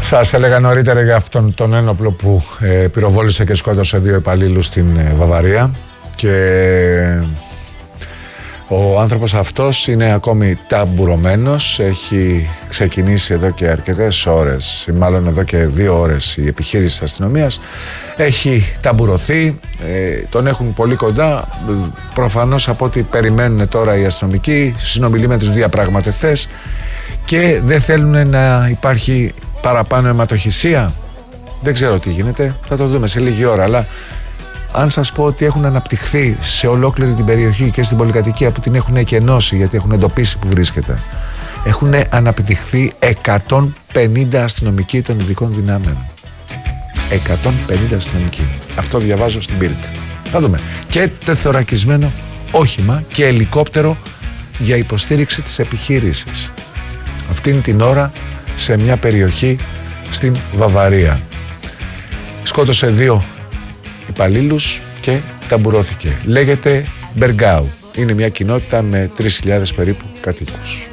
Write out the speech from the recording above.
Σας έλεγα νωρίτερα για αυτόν τον ένοπλο που πυροβόλησε και σκότωσε 2 υπαλλήλους στην Βαβαρία, και ο άνθρωπος αυτός είναι ακόμη ταμπουρωμένος. Έχει ξεκινήσει εδώ και αρκετές ώρες, ή μάλλον εδώ και 2 ώρες, η επιχείρηση της αστυνομίας. Έχει ταμπουρωθεί, τον έχουν πολύ κοντά. Προφανώς από ό,τι περιμένουν τώρα οι αστυνομικοί, συνομιλεί με τους διαπραγματευτές και δεν θέλουν να υπάρχει παραπάνω αιματοχυσία. Δεν ξέρω τι γίνεται, θα το δούμε σε λίγη ώρα. Αλλά αν σας πω ότι έχουν αναπτυχθεί σε ολόκληρη την περιοχή και στην πολυκατοικία που την έχουν εκενώσει, γιατί έχουν εντοπίσει που βρίσκεται, έχουν αναπτυχθεί 150 αστυνομικοί των ειδικών δυνάμεων. 150 αστυνομικοί. Αυτό διαβάζω στην Bild. Θα δούμε. Και τεθωρακισμένο όχημα και ελικόπτερο για υποστήριξη της επιχείρησης. Αυτήν την ώρα σε μια περιοχή στην Βαβαρία. Σκότωσε 2 υπαλλήλους και ταμπουρώθηκε. Λέγεται Μπεργκάου. Είναι μια κοινότητα με 3.000 περίπου κατοίκους.